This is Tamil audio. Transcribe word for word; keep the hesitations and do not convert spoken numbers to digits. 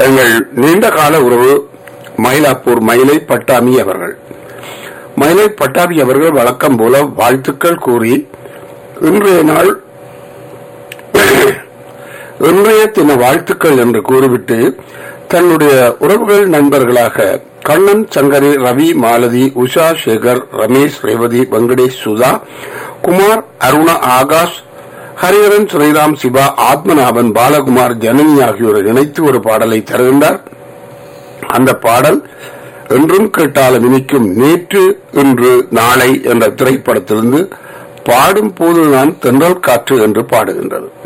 எங்கள் நீண்ட கால உறவு மயிலாப்பூர் மயிலை பட்டாமி அவர்கள். மயிலை பட்டாமி அவர்கள் வழக்கம் போல வாழ்த்துக்கள் கூறி இன்றைய நாள் இன்றைய தின வாழ்த்துக்கள் என்று கூறிவிட்டு தன்னுடைய உறவுகள் நண்பர்களாக கண்ணன், சங்கரி, ரவி, மாலதி, உஷா, சேகர், ரமேஷ், ரேவதி, வெங்கடேஷ், சுதா, குமார், அருணா, ஆகாஷ், ஹரிஹரன், ஸ்ரீராம், சிவா, ஆத்மநாபன், பாலகுமார், ஜனனி ஆகியோரை இணைத்து ஒரு பாடலை தருகின்றார். அந்த பாடல் என்றும் கேட்டாலும் இனிக்கும் நேற்று இன்று நாளை என்ற திரைப்படத்திலிருந்து பாடும் போது நான் தென்றல் காற்று என்று பாடுகின்றது.